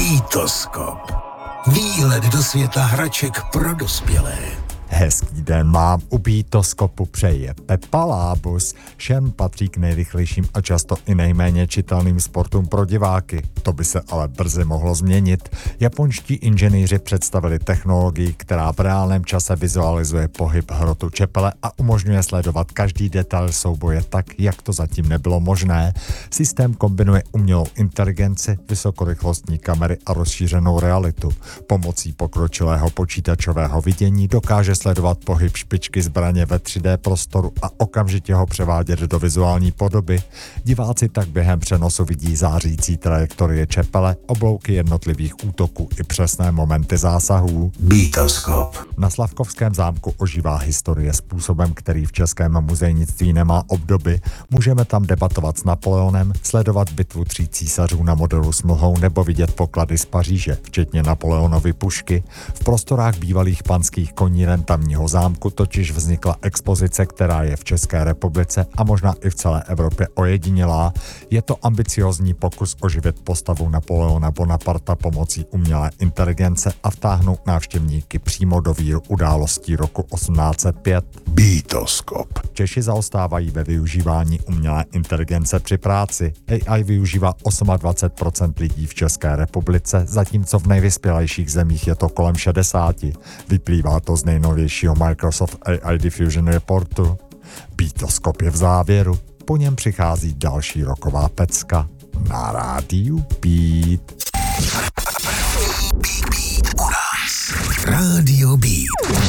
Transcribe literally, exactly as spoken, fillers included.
Beatoskop. Výlet do světa hraček pro dospělé. Hezký den mám, u Beatoskopu přeje Pepa Lábus. Shen patří k nejrychlejším a často i nejméně čitelným sportům pro diváky. To by se ale brzy mohlo změnit. Japonští inženýři představili technologii, která v reálném čase vizualizuje pohyb hrotu čepele a umožňuje sledovat každý detail souboje tak, jak to zatím nebylo možné. Systém kombinuje umělou inteligenci, vysokorychlostní kamery a rozšířenou realitu. Pomocí pokročilého počítačového vidění dokáže sledovat pohyb špičky zbraně ve tři dé prostoru a okamžitě ho převádět do vizuální podoby. Diváci tak během přenosu vidí zářící trajektorie čepele, oblouky jednotlivých útoků i přesné momenty zásahů. Beatoskop. Na Slavkovském zámku ožívá historie způsobem, který v českém muzejnictví nemá obdoby. Můžeme tam debatovat s Napoleonem, sledovat bitvu tří císařů na modelu s mlhou nebo vidět poklady z Paříže, včetně Napoleonovy pušky. V prostorách bývalých panských koníren tamního zámku totiž vznikla expozice, která je v České republice a možná i v celé Evropě ojedinělá. Je to ambiciózní pokus oživit postavu Napoleona Bonaparta pomocí umělé inteligence a vtáhnout návštěvníky přímo do víru událostí roku osmnáct set pět. Beatoskop. Češi zaostávají ve využívání umělé inteligence při práci. A I využívá dvacet osm procent lidí v České republice, zatímco v nejvyspělejších zemích je to kolem šedesát. Vyplývá to z nejnovějšího Microsoft A I Diffusion Reportu. Beatoskop je v závěru, po něm přichází další roková pecka na rádiu Beat. Beat, beat u nás. Rádio Beat.